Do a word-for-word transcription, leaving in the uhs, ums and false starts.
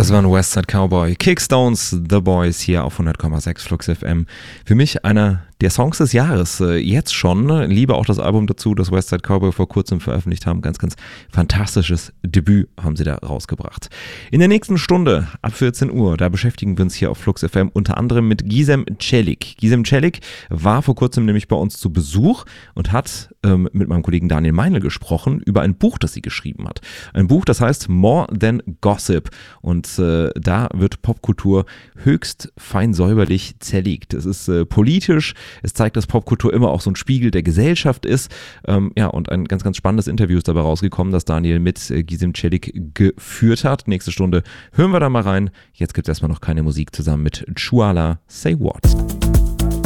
Das war ein Westside Cowboy. Kickstones, The Boys hier auf hundert Komma sechs Flux F M. Für mich einer der Songs des Jahres, äh, jetzt schon. Liebe auch das Album dazu, das Westside Cowboy vor kurzem veröffentlicht haben. Ganz, ganz fantastisches Debüt haben sie da rausgebracht. In der nächsten Stunde, ab vierzehn Uhr, da beschäftigen wir uns hier auf Flux F M unter anderem mit Gizem Celik. Gizem Celik war vor kurzem nämlich bei uns zu Besuch und hat ähm, mit meinem Kollegen Daniel Meinl gesprochen über ein Buch, das sie geschrieben hat. Ein Buch, das heißt More Than Gossip. Und äh, da wird Popkultur höchst fein säuberlich zerlegt. Es ist äh, politisch. Es zeigt, dass Popkultur immer auch so ein Spiegel der Gesellschaft ist. Ähm, ja, und ein ganz, ganz spannendes Interview ist dabei rausgekommen, das Daniel mit äh, Gizem Celik geführt hat. Nächste Stunde hören wir da mal rein. Jetzt gibt es erstmal noch keine Musik zusammen mit Chuala, Say What.